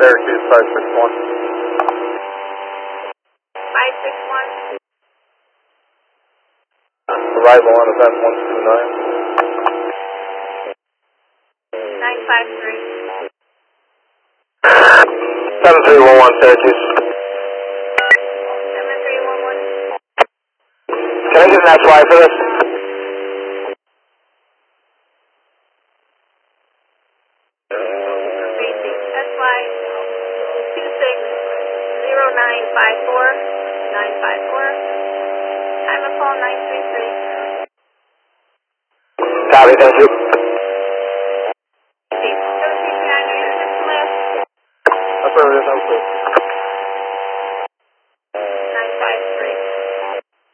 Syracuse 561. 561. Arrival on event 129. 953. 7311 Syracuse. 7311. Can I get an SY for this? Basic SY 260954 954. Time of call 933. Copy, thank you.